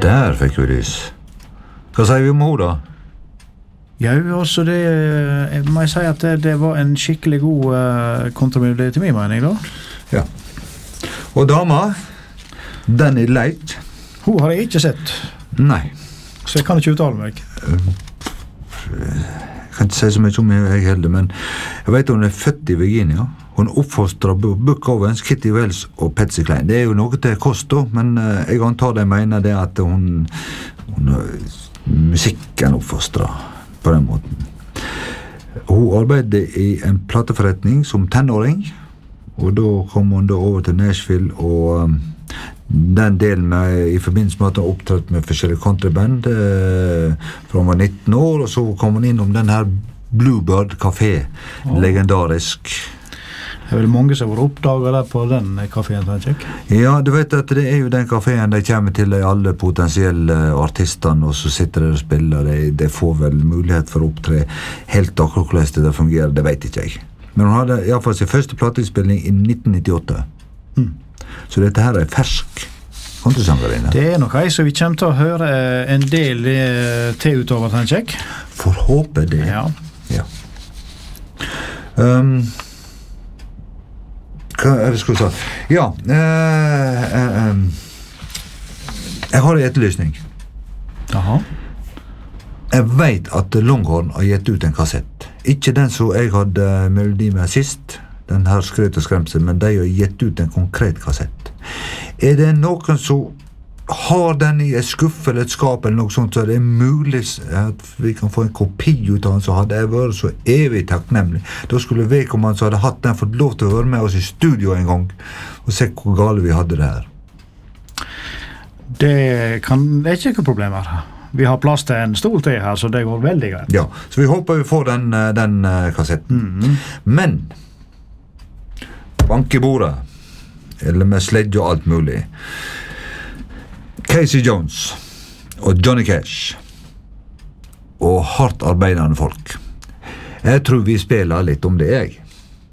Der fikk vi lys. Hva sier vi om henne da? Ja, også det, må jeg si at det var en skikkelig god kontramelodi til min mening da. Ja. Og dama, Danny Lake. Hun har jeg ikke sett. Nei. Så jeg kan ikke uttale meg. Jeg kan ikke si så mye om jeg heller, men jeg vet hun født i Virginia. Hun oppfostret Buck Owens, Kitty Wells og Patsy Cline. Det jo noe til kost da, men jeg antar de mener det at hun musikken oppfostret på den måten. Hun arbeidet i en plateforretning som tenåring, og da kom hun da over til Nashville, og den delen i forbindelse med at hun opptrådte med forskjellige countryband fra hun var 19 år, og så kom hun innom den her Bluebird Café, legendarisk. Det vel mange som har oppdaget der på den kaféen, tenker jeg? Ja, du vet at det jo den kaféen de kommer til alle potensielle artistene, og så sitter de og spiller, de får vel mulighet for å opptre helt akkurat hvordan det fungerer, det vet ikke jeg. Men hun hadde i hvert fall sin første plateinnspilling i 1998. Så dette her fersk kontrasangerinne. Det nok ei, så vi kommer til å høre en del til utover, tenker jeg. Får håpe det. Ja. Ja. Hva det skulle jeg si? Ja, jeg har en etterlysning. Jaha. Jeg vet at Longhorn har gitt ut en kassett. Ikke den som jeg hadde melodi med sist, den her Skrøt og skremsel, men de har gitt ut en konkret kassett. Det noen som har den i et skuff eller et skap eller noe sånt, så det mulig at vi kan få en kopi ut av den, så hadde jeg vært så evig takknemlig. Da skulle vedkommende som hadde hatt den fått lov til å høre med oss i studio en gang og se hvor gale vi hadde det her. Det er ikke noe problem her. Vi har plass til en stol til her, så det går veldig greit. Ja, så vi håper vi får den kassetten. Men bank i bordet, eller med sledge og alt mulig. Casey Jones og Johnny Cash og hardt arbeidende folk. Jeg tror vi spiller litt om det, jeg.